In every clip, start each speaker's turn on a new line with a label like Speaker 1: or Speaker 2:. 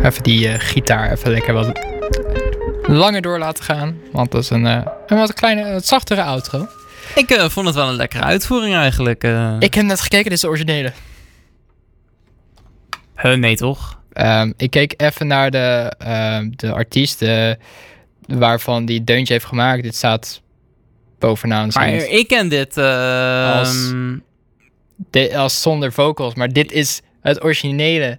Speaker 1: Even die gitaar even lekker wat langer door laten gaan. Want dat is een wat kleine, wat zachtere outro.
Speaker 2: Ik vond het wel een lekkere uitvoering eigenlijk.
Speaker 1: Ik heb net gekeken, dit is de originele.
Speaker 2: Nee toch?
Speaker 1: Ik keek even naar de artiest waarvan die deuntje heeft gemaakt. Dit staat bovenaan.
Speaker 2: Maar ik ken dit
Speaker 1: als zonder vocals, maar dit is het originele.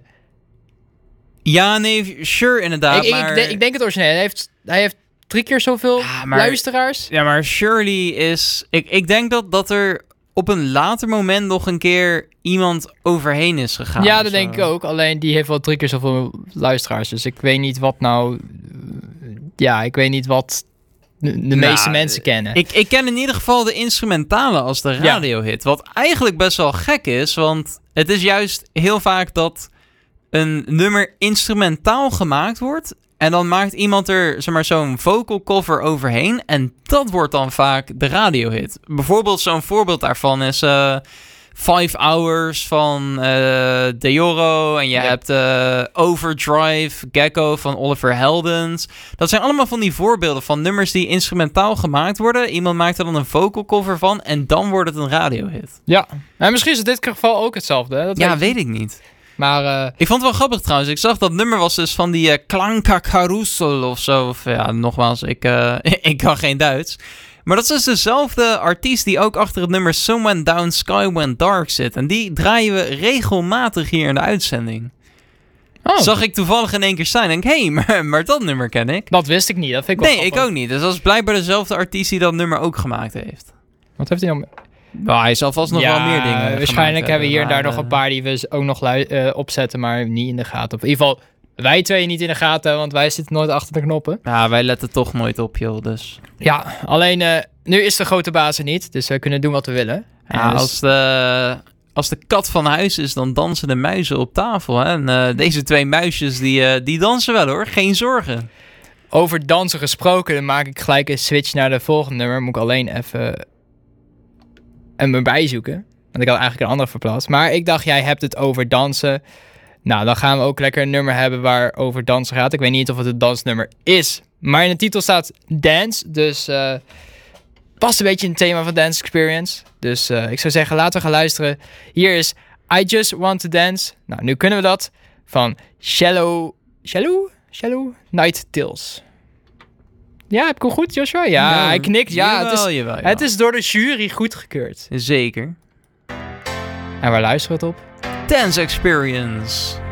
Speaker 2: Ja, nee, sure inderdaad.
Speaker 1: Ik denk het originele. Hij heeft 3 keer zoveel luisteraars.
Speaker 2: Ja, maar Shirley is... Ik denk dat er op een later moment nog een keer iemand overheen is gegaan.
Speaker 1: Ja, dat denk ik ook. Alleen die heeft wel 3 keer zoveel luisteraars. Dus ik weet niet wat nou... Ja, ik weet niet wat de meeste mensen kennen.
Speaker 2: Ik ken in ieder geval de instrumentale als de radiohit. Wat eigenlijk best wel gek is. Want het is juist heel vaak dat een nummer instrumentaal gemaakt wordt. En dan maakt iemand er zeg maar, zo'n vocal cover overheen. En dat wordt dan vaak de radiohit. Bijvoorbeeld zo'n voorbeeld daarvan is 5 Hours van Deoro. En je hebt Overdrive, Gecko van Oliver Heldens. Dat zijn allemaal van die voorbeelden van nummers die instrumentaal gemaakt worden. Iemand maakt er dan een vocal cover van. En dan wordt het een radiohit.
Speaker 1: Ja, en misschien is het in dit geval ook hetzelfde. Hè?
Speaker 2: Dat weet ik niet.
Speaker 1: Maar
Speaker 2: ik vond het wel grappig trouwens. Ik zag dat nummer was dus van die Klanka Carousel of zo. Of, ja, nogmaals, ik kan geen Duits. Maar dat is dus dezelfde artiest die ook achter het nummer Someone Down Sky Went Dark zit. En die draaien we regelmatig hier in de uitzending. Oh. Zag ik toevallig in één keer staan en denk, maar dat nummer ken ik.
Speaker 1: Dat wist ik niet. Dat vind ik wel
Speaker 2: grappig. Ik ook niet. Dus dat is blijkbaar dezelfde artiest die dat nummer ook gemaakt heeft.
Speaker 1: Wat heeft hij dan...
Speaker 2: Nou, hij zal vast nog wel meer dingen
Speaker 1: waarschijnlijk hebben we hier en daar nog een paar die we ook nog opzetten, maar niet in de gaten. In ieder geval, wij twee niet in de gaten, want wij zitten nooit achter de knoppen.
Speaker 2: Ja, wij letten toch nooit op, joh, dus.
Speaker 1: Ja, alleen nu is de grote baas er niet, dus we kunnen doen wat we willen.
Speaker 2: Ja, dus... als de kat van huis is, dan dansen de muizen op tafel. Hè? En deze 2 muisjes, die dansen wel hoor, geen zorgen.
Speaker 1: Over dansen gesproken, dan maak ik gelijk een switch naar de volgende nummer. Moet ik alleen even... en erbij zoeken. Want ik had eigenlijk een andere verplaatst. Maar ik dacht, jij hebt het over dansen. Nou, dan gaan we ook lekker een nummer hebben waar over dansen gaat. Ik weet niet of het een dansnummer is. Maar in de titel staat Dance. Dus past een beetje in het thema van Dance Experience. Dus ik zou zeggen, laten we gaan luisteren. Hier is I Just Want To Dance. Nou, nu kunnen we dat. Van Shallow Night Tales. Ja, heb ik hem goed, Joshua? Ja, hij knikt. Ja,
Speaker 2: jawel.
Speaker 1: Het is door de jury goedgekeurd.
Speaker 2: Zeker.
Speaker 1: En waar luisteren we het op?
Speaker 2: Dance Experience.